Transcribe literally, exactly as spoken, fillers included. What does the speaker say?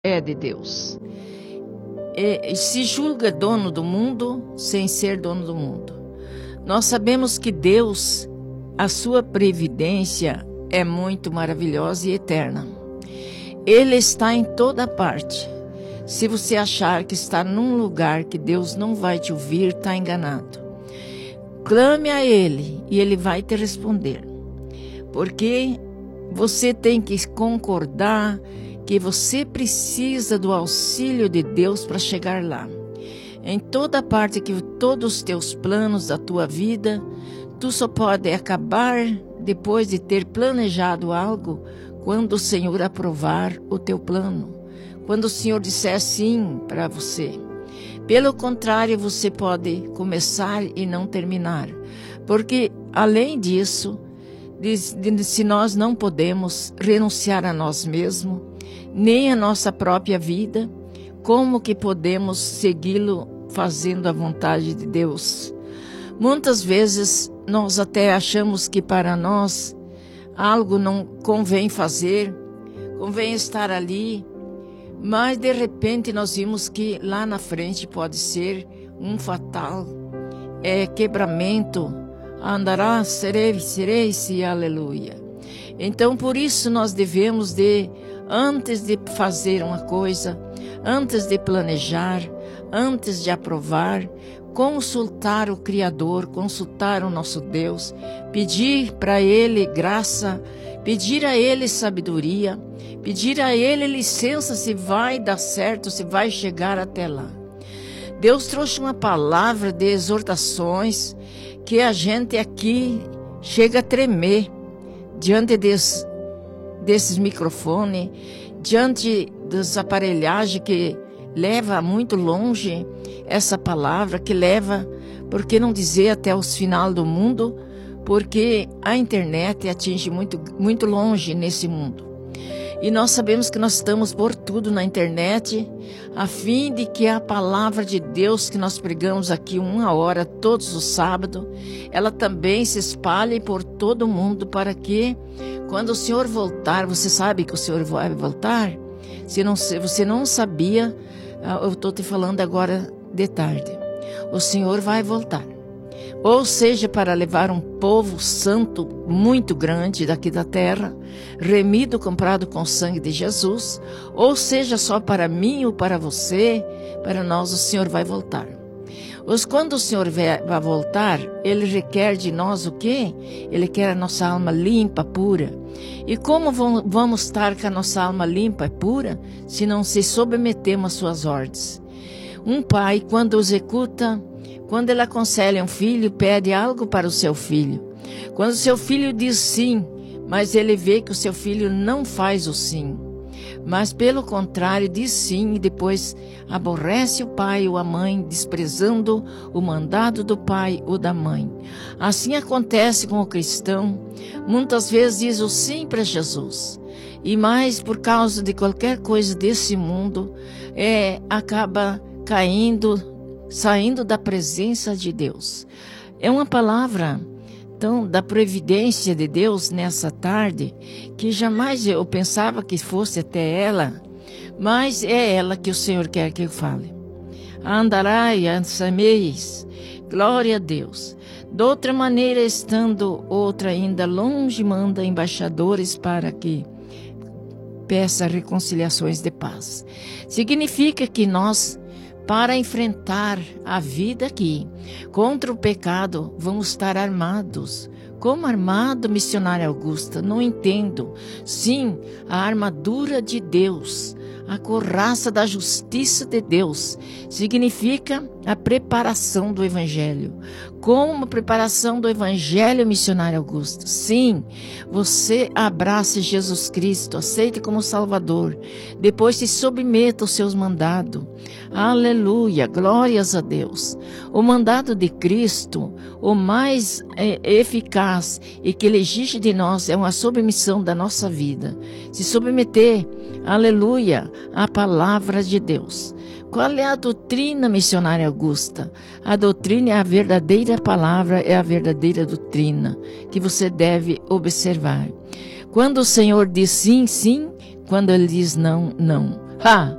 é de Deus. E se julga dono do mundo sem ser dono do mundo. Nós sabemos que Deus, a sua previdência é muito maravilhosa e eterna. Ele está em toda parte. Se você achar que está num lugar que Deus não vai te ouvir, está enganado. Clame a Ele e Ele vai te responder. Porque você tem que concordar que você precisa do auxílio de Deus para chegar lá. Em toda parte que todos os teus planos da tua vida, tu só pode acabar depois de ter planejado algo quando o Senhor aprovar o teu plano. Quando o Senhor disser sim para você. Pelo contrário, você pode começar e não terminar. Porque, além disso, se nós não podemos renunciar a nós mesmos, nem a nossa própria vida, como que podemos segui-lo fazendo a vontade de Deus? Muitas vezes nós até achamos que para nós algo não convém fazer, convém estar ali, mas de repente nós vimos que lá na frente pode ser um fatal é, quebramento. Andará, serei, serei, se aleluia. Então por isso nós devemos de, antes de fazer uma coisa, antes de planejar, antes de aprovar, consultar o Criador, consultar o nosso Deus, pedir para Ele graça, pedir a Ele sabedoria, pedir a Ele licença se vai dar certo, se vai chegar até lá. Deus trouxe uma palavra de exortações que a gente aqui chega a tremer diante des, desses microfones, diante das aparelhagens que leva muito longe essa palavra, que leva, por que não dizer até os final do mundo, porque a internet atinge muito, muito longe nesse mundo. E nós sabemos que nós estamos por tudo na internet, a fim de que a palavra de Deus que nós pregamos aqui uma hora todos os sábados, ela também se espalhe por todo o mundo, para que quando o Senhor voltar, você sabe que o Senhor vai voltar? Se não, se você não sabia, eu estou te falando agora de tarde. O Senhor vai voltar. Ou seja, para levar um povo santo muito grande daqui da terra, remido, comprado com o sangue de Jesus, ou seja, só para mim ou para você, para nós o Senhor vai voltar. Mas quando o Senhor vai voltar, Ele requer de nós o quê? Ele quer a nossa alma limpa, pura. E como vamos estar com a nossa alma limpa e pura, se não se submetemos às suas ordens? Um pai, quando executa, quando ele aconselha um filho, pede algo para o seu filho. Quando o seu filho diz sim, mas ele vê que o seu filho não faz o sim, mas pelo contrário diz sim e depois aborrece o pai ou a mãe, desprezando o mandado do pai ou da mãe. Assim acontece com o cristão. Muitas vezes diz o sim para Jesus, e mais por causa de qualquer coisa desse mundo, é, acaba caindo, saindo da presença de Deus. É uma palavra, então, da previdência de Deus nessa tarde, que jamais eu pensava que fosse até ela, mas é ela que o Senhor quer que eu fale. Andarai, ansameis, glória a Deus. De outra maneira, estando outra ainda longe, manda embaixadores para que peça reconciliações de paz. Significa que nós, para enfrentar a vida aqui, contra o pecado, vamos estar armados. Como armado, missionária Augusta? Não entendo. Sim, a armadura de Deus, a couraça da justiça de Deus, significa a preparação do Evangelho. Como a preparação do Evangelho, missionária Augusta? Sim, você abrace Jesus Cristo, aceite como Salvador, depois se submeta aos seus mandados. Aleluia, glórias a Deus. O mandado de Cristo, o mais é, eficaz e que ele exige de nós é uma submissão da nossa vida. Se submeter, aleluia, à palavra de Deus. Qual é a doutrina, missionária Augusta? A doutrina é a verdadeira palavra, é a verdadeira doutrina que você deve observar. Quando o Senhor diz sim, sim, quando Ele diz não, não. Ha!